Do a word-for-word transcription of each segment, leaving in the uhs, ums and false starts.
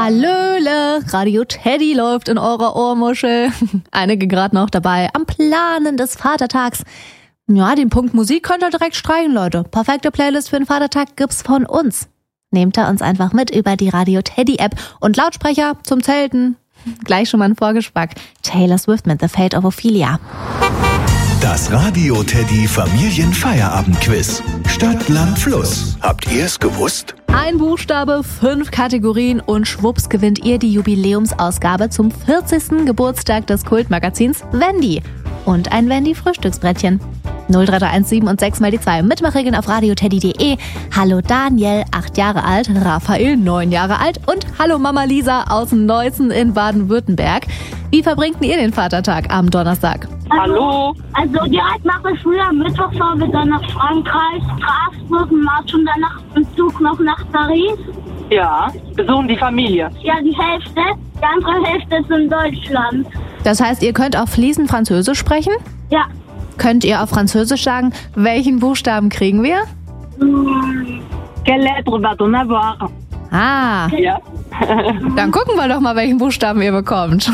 Hallöle, Radio Teddy läuft in eurer Ohrmuschel. Einige gerade noch dabei am Planen des Vatertags. Ja, den Punkt Musik könnt ihr direkt streichen, Leute. Perfekte Playlist für den Vatertag gibt's von uns. Nehmt ihr uns einfach mit über die Radio Teddy App und Lautsprecher zum Zelten. Gleich schon mal ein Vorgeschmack. Taylor Swift mit The Fate of Ophelia. Das Radio Teddy Familienfeierabendquiz. Stadt, Land, Fluss. Habt ihr es gewusst? Ein Buchstabe, fünf Kategorien und schwupps gewinnt ihr die Jubiläumsausgabe zum vierzigsten Geburtstag des Kultmagazins Wendy. Und ein Wendy-Frühstücksbrettchen. null drei drei eins sieben und sechs mal die zwei. Mitmachregeln auf radioteddy punkt de. Hallo Daniel, acht Jahre alt, Raphael, neun Jahre alt und hallo Mama Lisa aus Neußen in Baden-Württemberg. Wie verbringt ihr den Vatertag am Donnerstag? Hallo. Also direkt nach der Schule am Mittwoch fahren wir dann nach Frankreich, Straßburg, Marsch und danach im Zug noch nach Paris. Ja, besuchen die Familie. Ja, die Hälfte. Die andere Hälfte ist in Deutschland. Das heißt, ihr könnt auch fließend Französisch sprechen? Ja. Könnt ihr auf Französisch sagen, welchen Buchstaben kriegen wir? Hm. Quelle lettre va-t-on avoir? Ah, Ja. dann gucken wir doch mal, welchen Buchstaben ihr bekommt.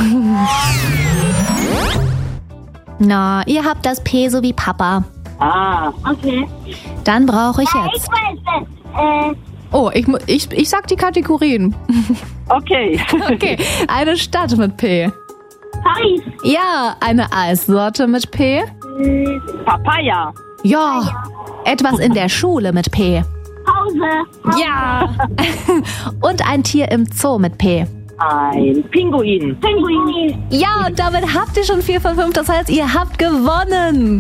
Na, ihr habt das P so wie Papa. Ah, Okay. Dann brauche ich Äh, ich jetzt... weiß es. Äh, Oh, ich, mu- ich, ich sag die Kategorien. okay. Okay, eine Stadt mit P. Paris. Ja, eine Eissorte mit P. Äh, Papaya. Ja, etwas in der Schule mit P. Pause. Ja. Und ein Tier im Zoo mit P. Ein Pinguin. Pinguin. Ja, und damit habt ihr schon vier von fünf. Das heißt, ihr habt gewonnen.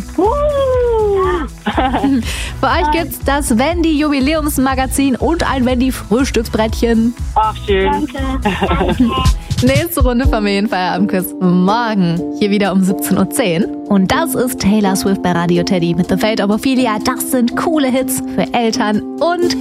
Für euch gibt's das Wendy Jubiläumsmagazin und ein Wendy Frühstücksbrettchen. Ach, schön. Danke. Nächste Runde Familienfeierabendquiz morgen. Hier wieder um siebzehn Uhr zehn. Und das ist Taylor Swift bei Radio Teddy mit The Fate of Ophelia. Das sind coole Hits für Eltern und